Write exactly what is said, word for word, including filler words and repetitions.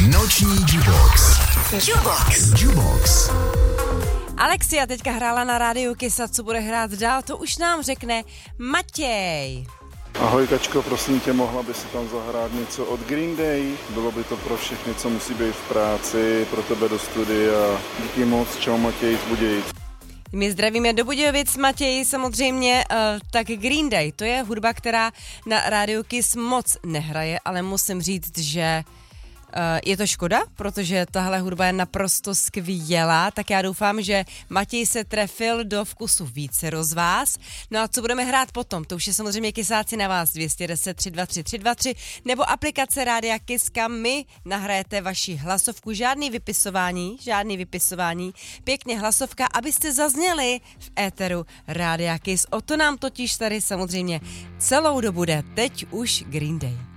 Noční Jukebox. Jukebox. Jukebox. Alexia teďka hrála na rádiu Kiss a co bude hrát dál, to už nám řekne Matěj. Ahoj Kačko, prosím tě, mohla by si tam zahrát něco od Green Day? Bylo by to pro všechny, co musí být v práci, pro tebe do studia. Díky moc, čau Matěj z Budějic. My zdravíme do Budějovic, Matěj, samozřejmě, uh, tak Green Day, to je hudba, která na rádiu Kiss moc nehraje, ale musím říct, že Uh, je to škoda, protože tahle hudba je naprosto skvělá, tak já doufám, že Matěj se trefil do vkusu více z vás. No a co budeme hrát potom? To už je samozřejmě Kissáci na vás dvě stě deset tři dva tři tři dva tři nebo aplikace Rádia Kiss, kam my nahrajete vaši hlasovku. Žádný vypisování, žádný vypisování, pěkně hlasovka, abyste zazněli v éteru Rádia Kiss. O to nám totiž tady samozřejmě celou dobu jde. Teď už Green Day.